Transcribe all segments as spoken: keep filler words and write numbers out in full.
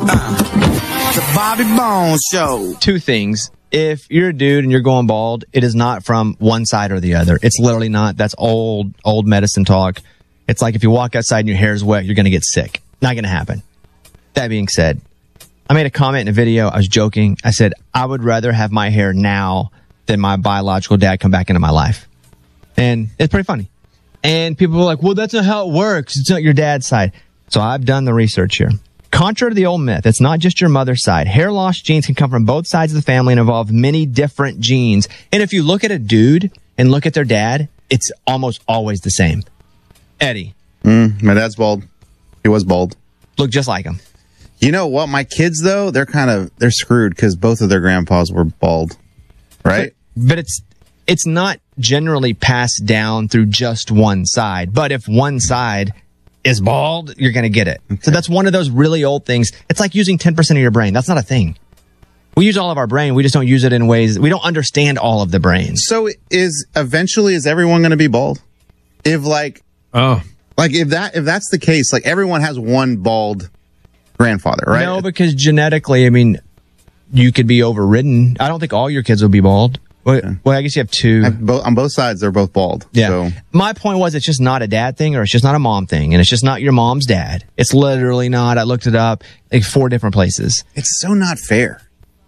Uh, the Bobby Bones Show. Two things. If you're a dude and you're going bald, it is not from one side or the other. It's literally not. That's old, old medicine talk. It's like if you walk outside and your hair's wet, you're going to get sick. Not going to happen. That being said, I made a comment in a video. I was joking. I said, I would rather have my hair now than my biological dad come back into my life. And it's pretty funny. And people were like, well, that's not how it works. It's not your dad's side. So I've done the research here. Contrary to the old myth, it's not just your mother's side. Hair loss genes can come from both sides of the family and involve many different genes. And if you look at a dude and look at their dad, it's almost always the same. Eddie. Mm, my dad's bald. He was bald. Look just like him. You know what? My kids, though, they're kind of, they're screwed because both of their grandpas were bald. Right? But, but it's, it's not generally passed down through just one side. But if one side is bald, you're going to get it. Okay. So that's one of those really old things. It's like using ten percent of your brain. That's not a thing. We use all of our brain. We just don't use it in ways, we don't understand all of the brain. So is, eventually, is everyone going to be bald? If like, oh, like if that, if that's the case, like everyone has one bald grandfather, right? No, because genetically, I mean, you could be overridden. I don't think all your kids will be bald. Well, yeah. well I guess you have two. Have bo- on both sides, they're both bald. Yeah. So. My point was, it's just not a dad thing, or it's just not a mom thing, and it's just not your mom's dad. It's literally not. I looked it up, like four different places. It's so not fair.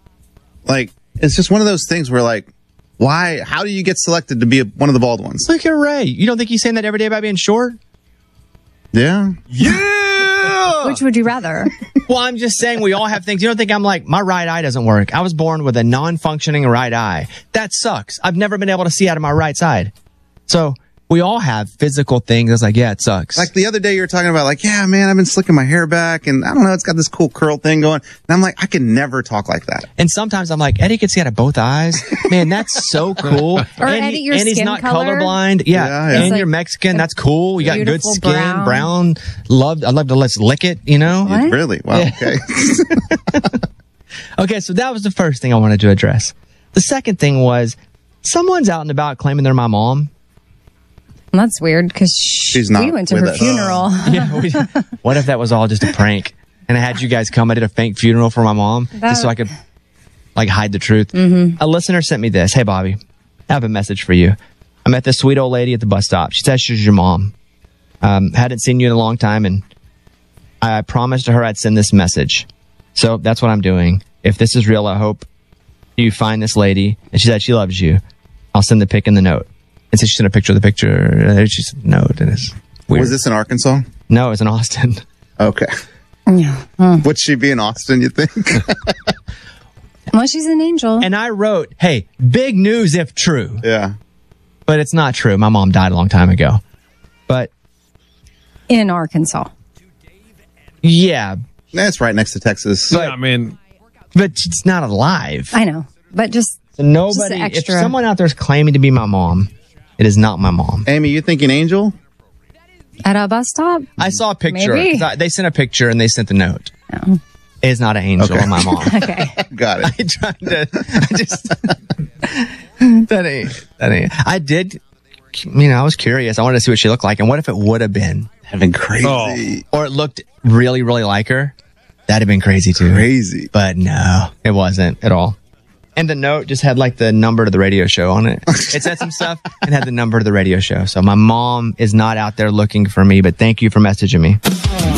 Like, it's just one of those things where, like, why? How do you get selected to be a, one of the bald ones? Look at Ray. You don't think he's saying that every day about being short? Yeah. Yeah. Which would you rather? Well, I'm just saying we all have things. You don't think I'm like, my right eye doesn't work. I was born with a non-functioning right eye. That sucks. I've never been able to see out of my right side. So we all have physical things. It's like, yeah, it sucks. Like the other day you were talking about, like, yeah, man, I've been slicking my hair back and I don't know, it's got this cool curl thing going. And I'm like, I can never talk like that. And sometimes I'm like, Eddie can see out of both eyes. Man, that's so cool. Or and Eddie, he, your and he's skin not color. colorblind. Yeah. Yeah, yeah. And It's you're like Mexican. That's cool. You got good beautiful skin, brown. brown. Love, I love to let's lick it, you know? What? Really? Wow. Yeah. Okay. Okay, so that was the first thing I wanted to address. The second thing was, someone's out and about claiming they're my mom. Well, that's weird because She's not we went to with her us. funeral. Yeah. We, what if that was all just a prank? And I had you guys come. I did a fake funeral for my mom That- just so I could like hide the truth. Mm-hmm. A listener sent me this. Hey, Bobby, I have a message for you. I met this sweet old lady at the bus stop. She says she's your mom. Um, hadn't seen you in a long time, and I promised her I'd send this message. So that's what I'm doing. If this is real, I hope you find this lady. And she said she loves you. I'll send the pic in the note. And so she sent a picture of the picture. She said note, and it's weird. Was this in Arkansas? No, it's in Austin. Okay. Yeah. Mm. Would she be in Austin, you think? Well, she's an angel. And I wrote, hey, big news if true. Yeah. But it's not true. My mom died a long time ago. But In Arkansas. yeah, That's right next to Texas. But- I mean, but it's not alive. I know. But just, So nobody, Just if extra. someone out there is claiming to be my mom, it is not my mom. Amy, you thinking Angel? at a bus stop? I saw a picture. Maybe. 'Cause I- They sent a picture and they sent the note. No. It's not an angel Okay. or my mom. Okay. Got it. I tried to, I just, that ain't, that ain't. I did, you know, I was curious. I wanted to see what she looked like. And what if it would have been? That'd been crazy. Oh. Or it looked really, really like her? That'd have been crazy too. Crazy. But no, it wasn't at all. And the note just had like the number to the radio show on it. It said some stuff and had the number to the radio show. So my mom is not out there looking for me, but thank you for messaging me.